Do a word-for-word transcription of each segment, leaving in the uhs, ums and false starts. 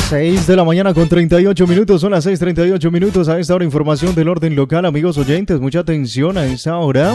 seis de la mañana con treinta y ocho minutos, son las seis treinta y ocho minutos. A esta hora información del orden local, amigos oyentes, mucha atención a esta hora.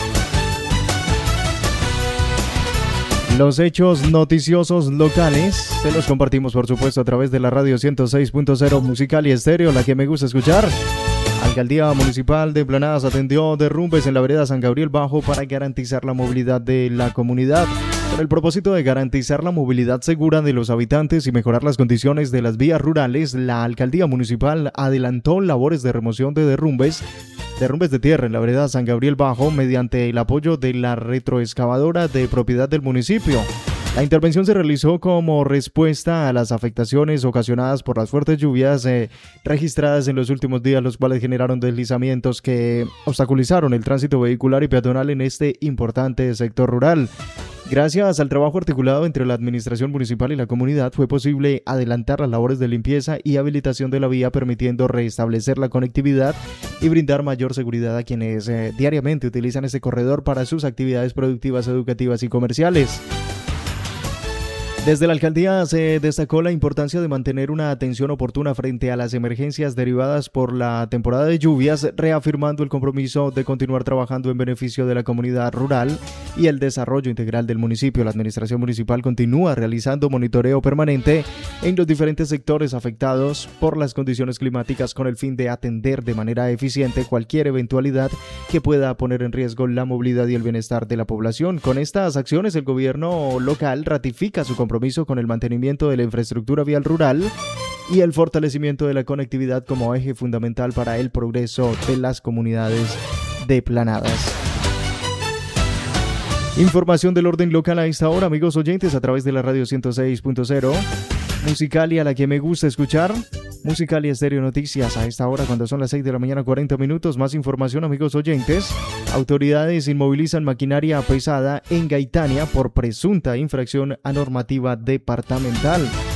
Los hechos noticiosos locales se los compartimos, por supuesto, a través de la radio ciento seis punto cero Musical y Estéreo, la que me gusta escuchar. Alcaldía Municipal de Planadas atendió derrumbes en la vereda San Gabriel Bajo para garantizar la movilidad de la comunidad. Con el propósito de garantizar la movilidad segura de los habitantes y mejorar las condiciones de las vías rurales, la Alcaldía Municipal adelantó labores de remoción de derrumbes, derrumbes de tierra en la vereda San Gabriel Bajo mediante el apoyo de la retroexcavadora de propiedad del municipio. La intervención se realizó como respuesta a las afectaciones ocasionadas por las fuertes lluvias eh, registradas en los últimos días, los cuales generaron deslizamientos que obstaculizaron el tránsito vehicular y peatonal en este importante sector rural. Gracias al trabajo articulado entre la administración municipal y la comunidad, fue posible adelantar las labores de limpieza y habilitación de la vía, permitiendo restablecer la conectividad y brindar mayor seguridad a quienes eh, diariamente utilizan este corredor para sus actividades productivas, educativas y comerciales. Desde la alcaldía se destacó la importancia de mantener una atención oportuna frente a las emergencias derivadas por la temporada de lluvias, reafirmando el compromiso de continuar trabajando en beneficio de la comunidad rural y el desarrollo integral del municipio. La administración municipal continúa realizando monitoreo permanente en los diferentes sectores afectados por las condiciones climáticas con el fin de atender de manera eficiente cualquier eventualidad que pueda poner en riesgo la movilidad y el bienestar de la población. Con estas acciones, el gobierno local ratifica su compromiso con el mantenimiento de la infraestructura vial rural y el fortalecimiento de la conectividad como eje fundamental para el progreso de las comunidades de Planadas. Información del orden local a esta hora, amigos oyentes, a través de la radio ciento seis punto cero Musical y a la que me gusta escuchar, Musical y Estéreo Noticias a esta hora cuando son las seis de la mañana cuarenta minutos. Más información, amigos oyentes. Autoridades inmovilizan maquinaria pesada en Gaitania por presunta infracción a normativa departamental.